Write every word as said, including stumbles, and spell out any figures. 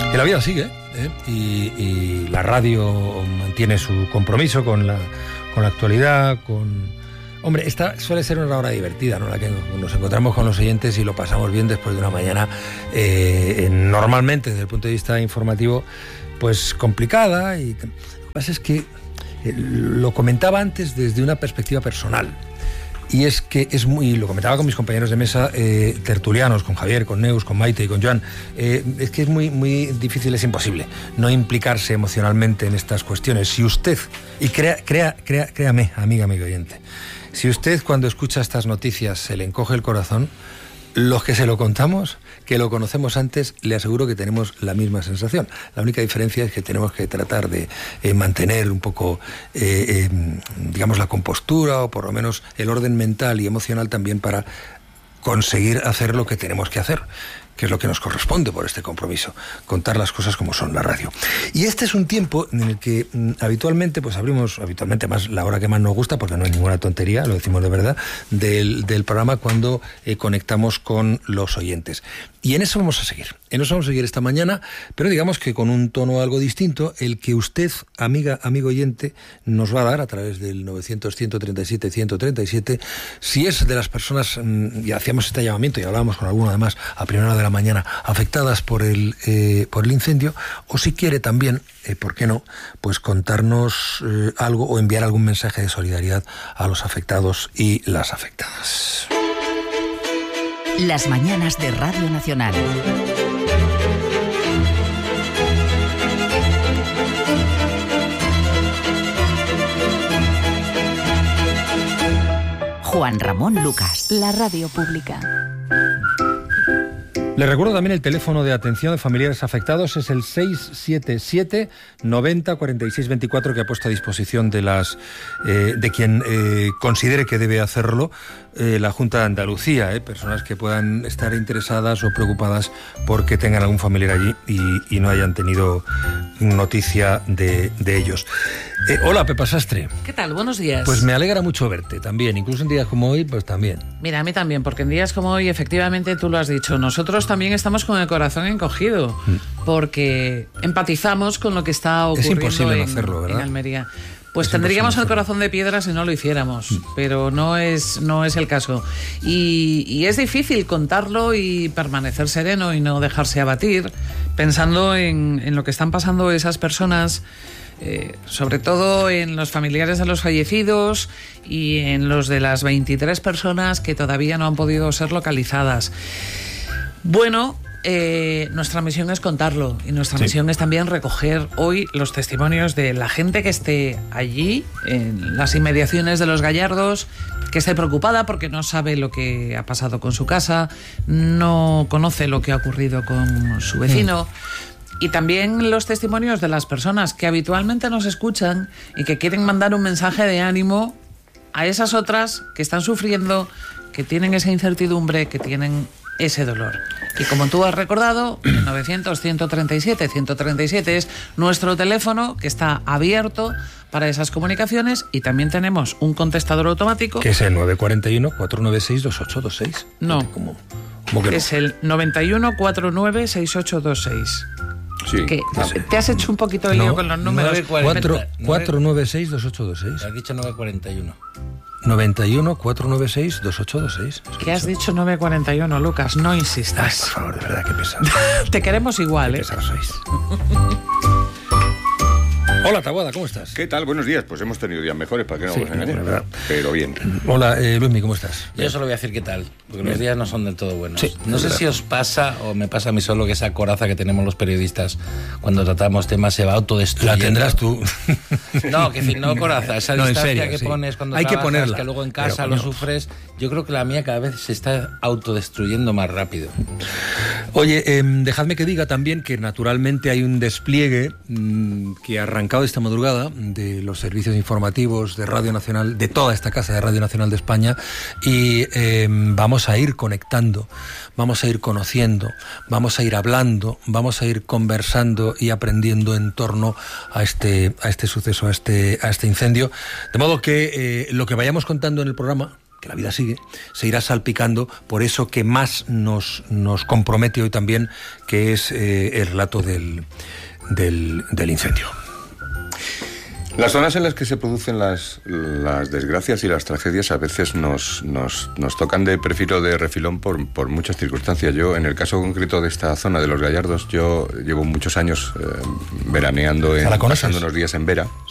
Que la vida sigue, ¿eh? y, y la radio mantiene su compromiso con la, con la actualidad, con... Hombre, esta suele ser una hora divertida, ¿no? La que nos encontramos con los oyentes y lo pasamos bien después de una mañana eh, normalmente desde el punto de vista informativo pues complicada. Y lo que pasa es que eh, lo comentaba antes desde una perspectiva personal. Y es que es muy, lo comentaba con mis compañeros de mesa eh, tertulianos, con Javier, con Neus, con Maite y con Joan, eh, es que es muy, muy difícil, es imposible no implicarse emocionalmente en estas cuestiones. Si usted, y crea, crea, crea, créame, amiga, amigo oyente, si usted cuando escucha estas noticias se le encoge el corazón, los que se lo contamos, que lo conocemos antes, le aseguro que tenemos la misma sensación. La única diferencia es que tenemos que tratar de eh, mantener un poco, eh, eh, digamos, la compostura o por lo menos el orden mental y emocional también para conseguir hacer lo que tenemos que hacer, que es lo que nos corresponde por este compromiso, contar las cosas como son, la radio. Y este es un tiempo en el que mm, habitualmente, pues abrimos, habitualmente más la hora que más nos gusta, porque no hay ninguna tontería, lo decimos de verdad, del, del programa cuando eh, conectamos con los oyentes. Y en eso vamos a seguir, en eso vamos a seguir esta mañana, pero digamos que con un tono algo distinto, el que usted, amiga, amigo oyente, nos va a dar a través del novecientos, ciento treinta y siete, ciento treinta y siete, si es de las personas, mm, y hacíamos este llamamiento y hablábamos con alguno además a primera hora de la mañana, afectadas por el, eh, por el incendio, o si quiere también, eh, ¿por qué no?, pues contarnos eh, algo o enviar algún mensaje de solidaridad a los afectados y las afectadas. Las mañanas de Radio Nacional. Juan Ramón Lucas, la radio pública. Les recuerdo también el teléfono de atención de familiares afectados, es el seis siete siete, noventa, cuarenta y seis veinticuatro, que ha puesto a disposición de las eh, de quien eh, considere que debe hacerlo eh, la Junta de Andalucía, eh, personas que puedan estar interesadas o preocupadas porque tengan algún familiar allí y, y no hayan tenido noticia de, de ellos. Eh, hola, Pepa Sastre. ¿Qué tal? Buenos días. Pues me alegra mucho verte también, incluso en días como hoy, pues también. Mira, a mí también, porque en días como hoy, efectivamente, tú lo has dicho, nosotros también estamos con el corazón encogido, mm. porque empatizamos con lo que está ocurriendo. Es imposible en, no hacerlo, ¿verdad? En Almería. Pues es tendríamos el hacerlo. corazón de piedra si no lo hiciéramos, mm. pero no es, no es el caso. Y, y es difícil contarlo y permanecer sereno y no dejarse abatir, pensando en, en lo que están pasando esas personas. Eh, sobre todo en los familiares de los fallecidos y en los de las veintitrés personas que todavía no han podido ser localizadas. Bueno, eh, nuestra misión es contarlo y nuestra sí. misión es también recoger hoy los testimonios de la gente que esté allí, en las inmediaciones de Los Gallardos, que esté preocupada porque no sabe lo que ha pasado con su casa, no conoce lo que ha ocurrido con su vecino. Sí. Y también los testimonios de las personas que habitualmente nos escuchan y que quieren mandar un mensaje de ánimo a esas otras que están sufriendo, que tienen esa incertidumbre, que tienen ese dolor. Y como tú has recordado, el novecientos, ciento treinta y siete, ciento treinta y siete es nuestro teléfono que está abierto para esas comunicaciones, y también tenemos un contestador automático. Que es el nueve cuatro uno, cuatro nueve seis, dos ocho dos seis. No, ¿Cómo? ¿Cómo que no? Es el noventa y uno, cuarenta y nueve, sesenta y ocho veintiséis. Sí, que te has hecho un poquito de lío no, con los números. cuatro nueve seis, dos ocho dos seis. Has dicho nueve cuarenta y uno. noventa y uno, cuatro nueve seis, dos ocho dos seis. ¿Qué has dicho nueve cuarenta y uno, Lucas? No insistas. Ay, por favor, de verdad, qué pesado. Te queremos igual, qué ¿eh? pesados sois. Hola, Taboada, ¿cómo estás? ¿Qué tal? Buenos días. Pues hemos tenido días mejores, para que no sí, nos engañemos. Verdad. Pero bien. Hola, eh, Luismi, ¿cómo estás? Yo bien. Solo voy a decir qué tal, porque bien. Los días no son del todo buenos. Sí, no sé verdad. Si os pasa o me pasa a mí solo que esa coraza que tenemos los periodistas cuando tratamos temas se va autodestruyendo. La tendrás tú. No, que no coraza, esa no, distancia serio, que sí. pones cuando hay trabajas, que ponerla, que luego en casa pero, lo no. sufres. Yo creo que la mía cada vez se está autodestruyendo más rápido. Oye, eh, dejadme que diga también que naturalmente hay un despliegue mmm, que ha arrancado esta madrugada de los servicios informativos de Radio Nacional, de toda esta casa de Radio Nacional de España, y eh, vamos a ir conectando, vamos a ir conociendo, vamos a ir hablando, vamos a ir conversando y aprendiendo en torno a este, a este suceso, a este, a este incendio. De modo que eh, lo que vayamos contando en el programa, que la vida sigue, se irá salpicando por eso que más nos, nos compromete hoy también, que es eh, el relato del, del, del incendio. Las zonas en las que se producen las, las desgracias y las tragedias a veces nos, nos, nos tocan de perfil o de refilón por, por muchas circunstancias. Yo, en el caso concreto de esta zona de Los Gallardos, yo llevo muchos años eh, veraneando, en, ¿La conoces? pasando unos días en Vera.